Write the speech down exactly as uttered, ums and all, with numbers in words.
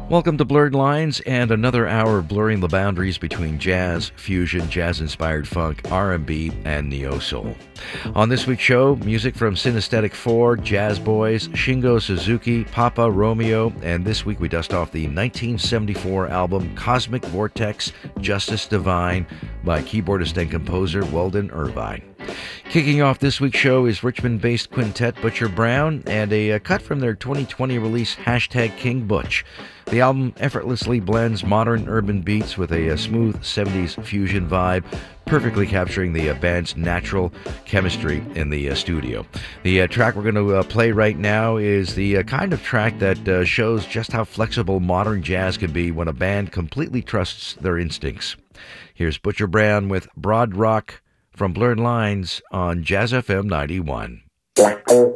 Welcome to Blurred Lines and another hour of blurring the boundaries between jazz, fusion, jazz-inspired funk, R and B, and neo-soul. On this week's show, music from Synesthetic Four, Jazz Boys, Shingo Suzuki, Papa Romeo, and this week we dust off the nineteen seventy-four album Cosmic Vortex, Justice Divine by keyboardist and composer Weldon Irvine. Kicking off this week's show is Richmond-based quintet Butcher Brown and a, a cut from their twenty twenty release Hashtag King Butch. The album effortlessly blends modern urban beats with a, a smooth seventies fusion vibe, perfectly capturing the uh, band's natural chemistry in the uh, studio. The uh, track we're going to uh, play right now is the uh, kind of track that uh, shows just how flexible modern jazz can be when a band completely trusts their instincts. Here's Butcher Brown with Broad Rock from Blurred Lines on Jazz F M ninety-one.